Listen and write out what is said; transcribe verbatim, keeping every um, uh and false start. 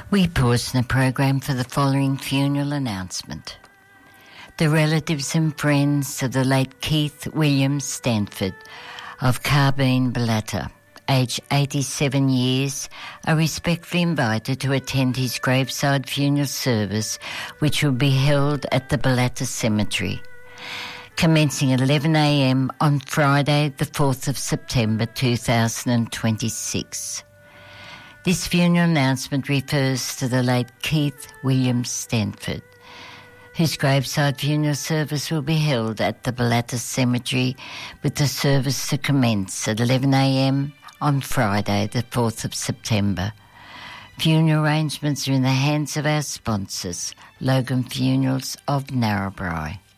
We pause the program for the following funeral announcement. The relatives and friends of the late Keith William Stanford of Carbine Balata, aged eighty-seven years, are respectfully invited to attend his graveside funeral service, which will be held at the Balata Cemetery, commencing at eleven a m on Friday the fourth of September two thousand twenty-six. This funeral announcement refers to the late Keith William Stanford, whose graveside funeral service will be held at the Balata Cemetery, with the service to commence at eleven a m on Friday the fourth of September. Funeral arrangements are in the hands of our sponsors, Logan Funerals of Narrabri.